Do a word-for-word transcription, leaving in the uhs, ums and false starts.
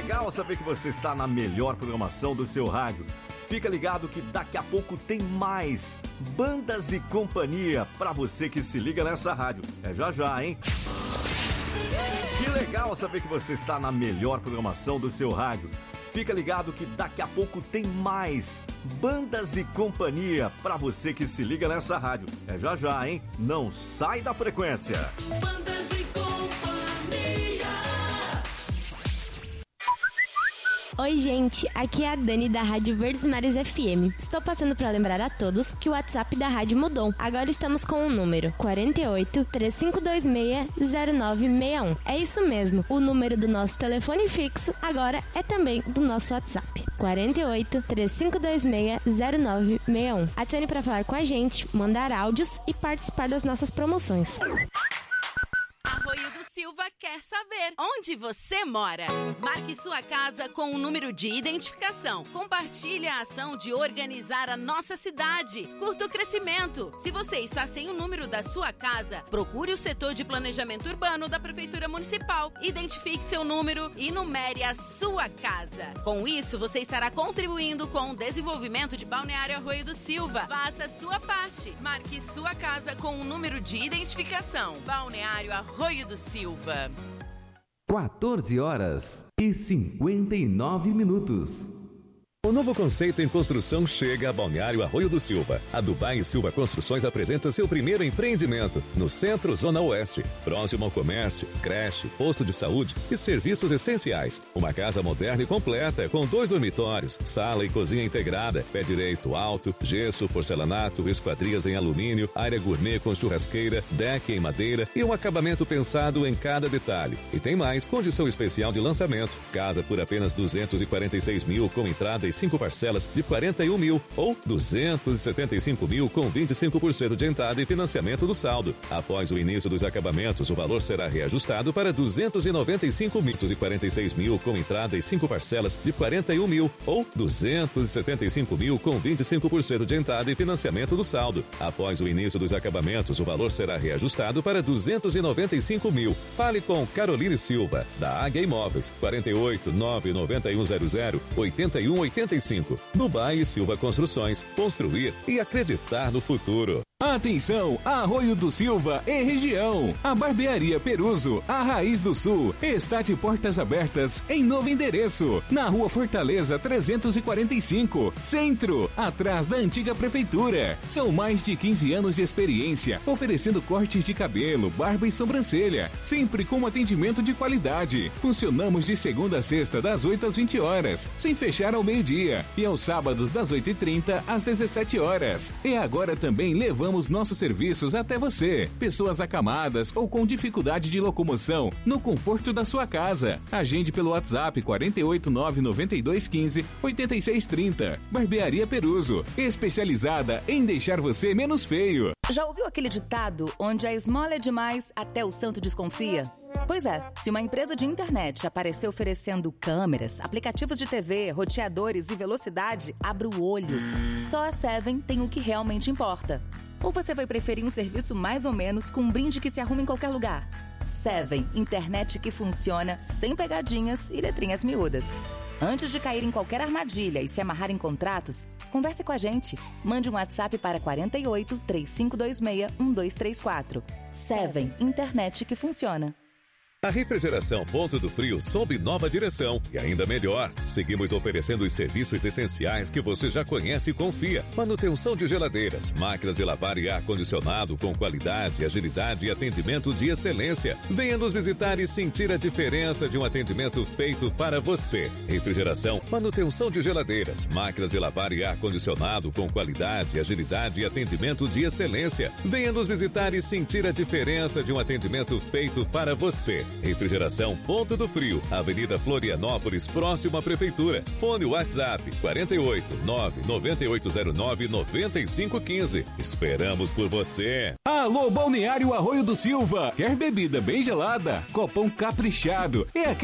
legal saber que você está na melhor programação do seu rádio. Fica ligado que daqui a pouco tem mais Bandas e Companhia pra você que se liga nessa rádio. É já já, hein? Que legal saber que você está na melhor programação do seu rádio. Fica ligado que daqui a pouco tem mais Bandas e Companhia pra você que se liga nessa rádio. É já já, hein? Não sai da frequência. Bandas e Companhia. Oi, gente, aqui é a Dani da Rádio Verdes Mares F M. Estou passando para lembrar a todos que o WhatsApp da rádio mudou. Agora estamos com o número quatro oito, três cinco dois seis, zero nove seis um. É isso mesmo, o número do nosso telefone fixo agora é também do nosso WhatsApp. quatro oito, três cinco dois seis, zero nove seis um. Adicione para falar com a gente, mandar áudios e participar das nossas promoções. Arroio do Silva quer saber onde você mora. Marque sua casa com o número de identificação. Compartilhe a ação de organizar a nossa cidade. Curta o crescimento. Se você está sem o número da sua casa, procure o setor de planejamento urbano da Prefeitura Municipal. Identifique seu número e numere a sua casa. Com isso, você estará contribuindo com o desenvolvimento de Balneário Arroio do Silva. Faça a sua parte. Marque sua casa com o número de identificação. Balneário Arroio do Silva. quatorze horas e cinquenta e nove minutos. O novo conceito em construção chega a Balneário Arroio do Silva. A Dubai Silva Construções apresenta seu primeiro empreendimento no Centro Zona Oeste, próximo ao comércio, creche, posto de saúde e serviços essenciais. Uma casa moderna e completa, com dois dormitórios, sala e cozinha integrada, pé direito alto, gesso, porcelanato, esquadrias em alumínio, área gourmet com churrasqueira, deck em madeira e um acabamento pensado em cada detalhe. E tem mais, condição especial de lançamento. Casa por apenas duzentos e quarenta e seis mil com entrada e cinco parcelas de quarenta e um mil ou duzentos e setenta e cinco mil com vinte e cinco por cento de entrada e financiamento do saldo. Após o início dos acabamentos, o valor será reajustado para duzentos e noventa e cinco mil e quarenta e seis mil com entrada e cinco parcelas de quarenta e um mil ou duzentos e setenta e cinco mil com vinte e cinco por cento de entrada e financiamento do saldo. Após o início dos acabamentos, o valor será reajustado para duzentos e noventa e cinco mil. Fale com Caroline Silva, da Águia Imóveis, quarenta e oito, nove nove um zero zero, oito um oito cinco. Dubai Silva Construções. Construir e acreditar no futuro. Atenção, Arroio do Silva e região. A Barbearia Peruso, a Raiz do Sul, está de portas abertas em novo endereço, na Rua Fortaleza trezentos e quarenta e cinco, Centro, atrás da antiga prefeitura. São mais de quinze anos de experiência, oferecendo cortes de cabelo, barba e sobrancelha, sempre com atendimento de qualidade. Funcionamos de segunda a sexta, das oito às vinte horas, sem fechar ao meio-dia, e aos sábados das oito e trinta às dezessete horas. E agora também levamos nossos serviços até você. Pessoas acamadas ou com dificuldade de locomoção, no conforto da sua casa. Agende pelo WhatsApp quatro oito nove nove dois um cinco, oito seis três zero. Barbearia Peruso, especializada em deixar você menos feio. Já ouviu aquele ditado onde a esmola é demais, até o santo desconfia? Pois é, se uma empresa de internet aparecer oferecendo câmeras, aplicativos de T V, roteadores e velocidade, abra o olho. Só a Seven tem o que realmente importa. Ou você vai preferir um serviço mais ou menos com um brinde que se arruma em qualquer lugar? Seven, internet que funciona, sem pegadinhas e letrinhas miúdas. Antes de cair em qualquer armadilha e se amarrar em contratos, converse com a gente. Mande um WhatsApp para quatro oito, três cinco dois seis, um dois três quatro. Seven, internet que funciona. A Refrigeração Ponto do Frio sob nova direção e ainda melhor. Seguimos oferecendo os serviços essenciais que você já conhece e confia. Manutenção de geladeiras, máquinas de lavar e ar-condicionado com qualidade, agilidade e atendimento de excelência. Venha nos visitar e sentir a diferença de um atendimento feito para você. Refrigeração, manutenção de geladeiras, máquinas de lavar e ar-condicionado com qualidade, agilidade e atendimento de excelência. Venha nos visitar e sentir a diferença de um atendimento feito para você. Refrigeração Ponto do Frio, Avenida Florianópolis, próximo à Prefeitura. Fone WhatsApp quatro oito nove nove oito zero nove nove cinco um cinco. Esperamos por você. Alô, Balneário Arroio do Silva. Quer bebida bem gelada? Copão caprichado. É aquele